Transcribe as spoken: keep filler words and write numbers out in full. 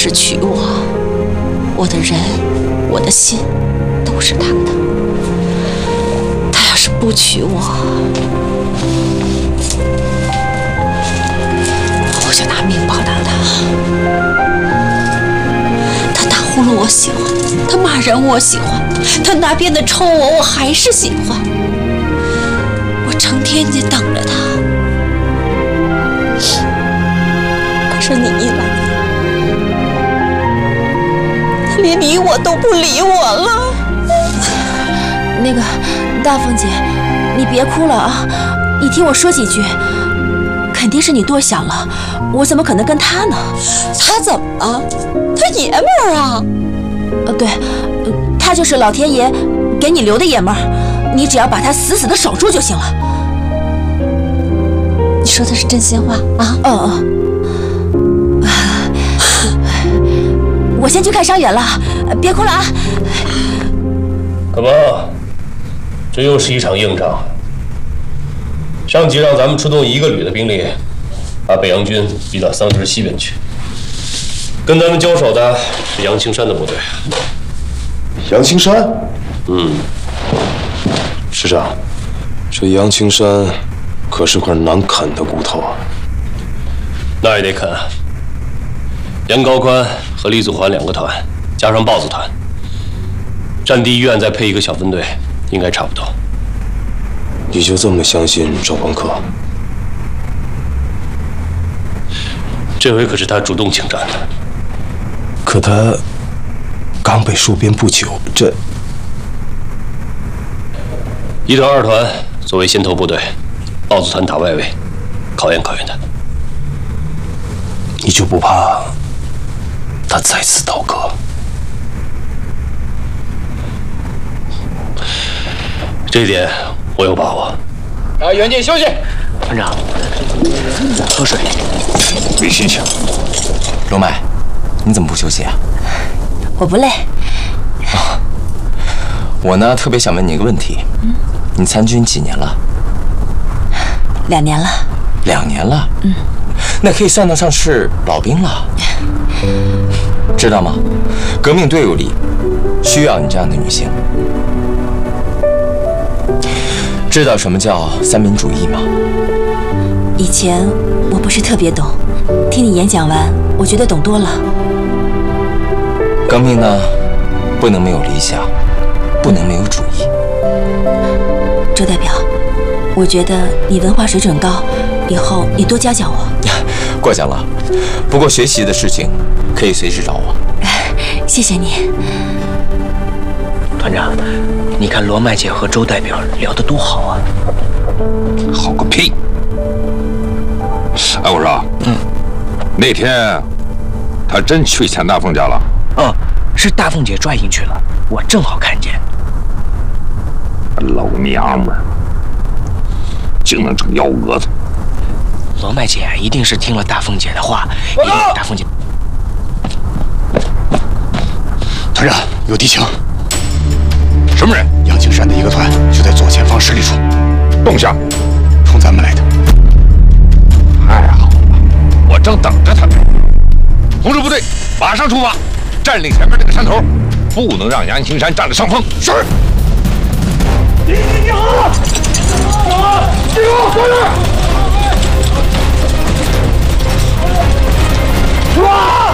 是娶我，我的人，我的心，都是他的。他要是不娶我，我就拿命报答他。他打呼噜我喜欢，他骂人我喜欢，他拿鞭子抽我，我还是喜欢。我成天就等着他。可是你一来，他连理我都不理我了。 那个大凤姐，你别哭了啊！你听我说几句。肯定是你多想了，我怎么可能跟他呢？ 他怎么了？他爷们儿啊！ 呃，对，呃，他就是老天爷给你留的爷们儿，你只要把他死死的守住就行了。 你说的是真心话啊？ 嗯嗯。我先去看伤员了，别哭了啊！ 干嘛？这又是一场硬仗。上级让咱们出动一个旅的兵力，把北洋军逼到桑植西边去。跟咱们交手的是杨青山的部队。 杨青山？ 嗯，师长， 这杨青山可是块难啃的骨头啊。 那也得啃。杨高宽和李祖环两个团，加上豹子团，战地医院再配一个小分队，应该差不多。 你就这么相信赵光克？ 这回可是他主动请战的。 可他刚被收编不久，这一团、二团作为先头部队，豹子团打外围，考验考验他。 你就不怕他再次倒戈？ 这一点我有把握。 啊，袁静休息。 团长，喝水。 没心情。 罗麦，你怎么不休息啊？ 我不累。 啊，我呢特别想问你一个问题。嗯。你参军几年了？ 两年了。 两年了。 嗯。 那可以算得上是老兵了。知道吗？革命队伍里需要你这样的女性。知道什么叫三民主义吗？ 以前我不是特别懂，听你演讲完，我觉得懂多了。 革命呢，不能没有理想，不能没有主义。 周代表，我觉得你文化水准高，以后你多教教我。 过奖了，不过学习的事情可以随时找我。 谢谢你。 团长，你看罗麦姐和周代表聊得多好啊！ 好个屁！哎，我说，嗯，那天他真去钱大凤家了？ 嗯，是大凤姐拽进去了，我正好看见。 老娘们儿，竟能整幺蛾子！ 罗麦姐一定是听了大凤姐的话，一定大凤姐。 团长，有敌情。什么人？杨青山的一个团就在左前方十里处，动向冲咱们来的。太好了，我正等着他呢。同志部队，马上出发，占领前面这个山头，不能让杨青山占了上风。是。你你你好，好，集合，过来，出发！